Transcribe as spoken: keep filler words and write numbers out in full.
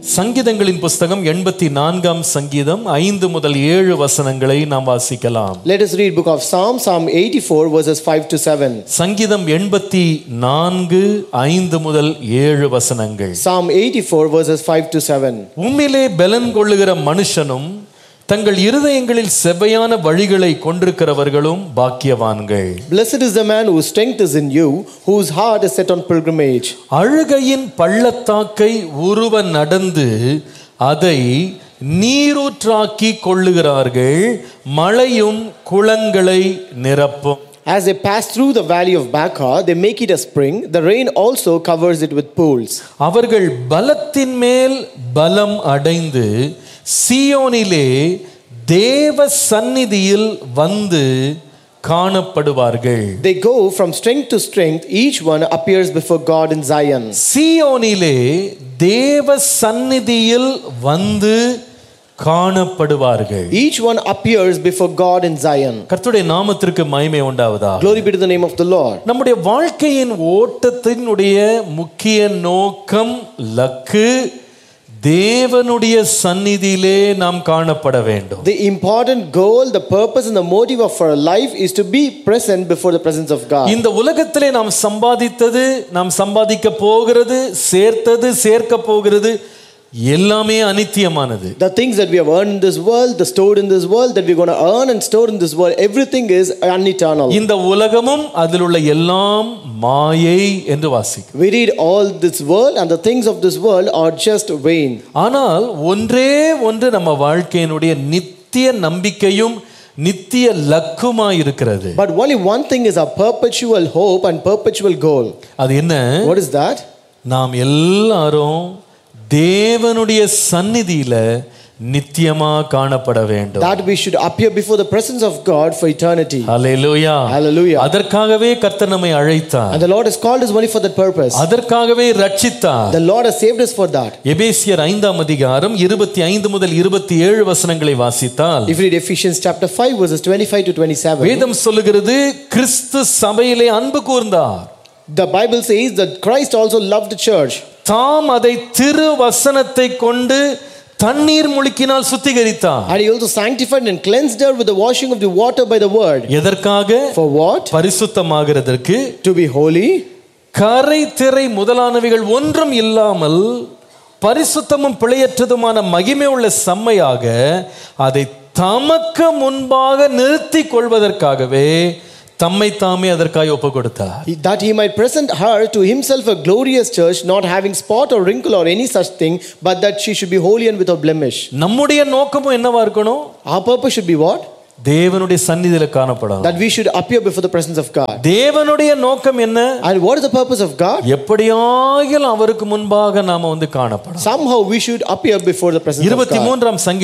சங்கீதங்களின் புஸ்தகம் எண்பத்தி நான்காம் சங்கீதம் ஐந்து முதல் ஏழு வசனங்களை நாம் வாசிக்கலாம். Let us read book of Psalm, Psalm eighty-four verses five to seven. சங்கீதம் எண்பத்தி நான்கு ஐந்து முதல் ஏழு வசனங்கள். Psalm eighty-four verses five to seven. உம்மிலே பலன் கொள்ளுகிற மனுஷனும் தங்கள் இருதயங்களில் செவ்வையான வழிகளை கொண்டிருக்கிறவர்களும் பாக்கியவான்கள். Blessed is the man whose strength is in you, whose heart is set on pilgrimage. அழுகையின் பள்ளத்தாக்கை உருவ நடந்து அதை நீரூற்றாக்கி கொள்ளுகிறார்கள், மழையும் குளங்களை நிரப்பும். As they pass through the valley of Baca, they make it a spring. The rain also covers it with pools. அவர்கள் பலத்தின் மேல் பலம் அடைந்து சீயோனிலே தேவ சந்நிதியில் வந்து காணப்படுவார்கள். They go from strength to strength, each one appears before God in Zion. சீயோனிலே தேவ சந்நிதியில் வந்து காணப்படுவார்கள். Each one appears before God in Zion. கர்த்தருடைய நாமத்திற்கு மகிமை உண்டாவதாக. Glory be to the name of the Lord. நம்முடைய வாழ்க்கையின் ஓட்டத்தினுடைய முக்கிய நோக்கம், லக்கு, தேவனுடைய சந்நிதியிலே நாம் காணப்பட வேண்டும். The important goal, the purpose and the motive of our life is to be present before the presence of God. இந்த உலகத்திலே நாம் சம்பாதித்தது, நாம் சம்பாதிக்க போகிறது, சேர்த்தது, சேர்க்க போகிறது எல்லாமே அநித்தியமானது. The things that we have earned in this world, the stored in this world, that we're going to earn and store in this world, everything is uneternal. இந்த உலகமும் அதில் உள்ள எல்லாம் மாயை என்று வாசிக்கும். We read all this world and the things of this world are just vain. ஆனால் ஒன்றே ஒன்று நம்ம வாழ்க்கையினுடைய நித்திய நம்பிக்கையும் நித்திய லக்குமாய் இருக்கிறது. But only one thing is our perpetual hope and perpetual goal. அது என்ன? What is that? நாம் எல்லாரும் தேவனுடைய சந்நிதியில நித்தியமா காணப்பட வேண்டும். That we should appear before the presence of God for eternity. Hallelujah. Hallelujah. அதற்காகவே கர்த்தர் நம்மை அழைத்தார். And the Lord has called us only for that purpose. அதற்காகவே ரட்சித்தார். The Lord has saved us for that. எபேசியர் ஐந்தாம் அதிகாரம் இருபத்தி ஐந்து முதல் இருபத்தி ஏழு வசனங்களை வாசித்தால், If you read Ephesians chapter five verses twenty-five to twenty-seven, வேதம் சொல்லுகிறது கிறிஸ்து சபையிலே அன்பு கூர்ந்தார். the Bible says that Christ also loved the church. தாம் அதை திரு வசனத்தை கொண்டு தண்ணீர் முழுக்கினால் சுத்திகரித்தார். And he also sanctified and cleansed her with the washing of the water by the word. எதற்காக? For what? பரிசுத்தமாகிறதற்கு. To be holy. கரை திரை முதலானவைகள் ஒன்றும் இல்லாமல் பரிசுத்தமும் பிழையற்றதுமான மகிமை உள்ள செம்மையாக அதை தமக்கு முன்பாக நிறுத்தி கொள்வதற்காகவே தம்மை தாமே அதற்காக ஒப்பு கொடுத்தார். That he might present her to himself a glorious church, not having spot or wrinkle or any such thing, but that she should be holy and without blemish. நம்முடைய நோக்கமும் என்னவா இருக்கணும்? Our purpose should be what? தேவனுடைய சந்நிதியில காணப்படணும். That we should appear before the presence of God. தேவனுடைய நோக்கம் என்ன? And what is the purpose of God? எப்படியாகிலும் அவருக்கு முன்பாக நாம வந்து காணப்படணும். Somehow we should appear before the presence of God. இருபத்தி மூன்றாம்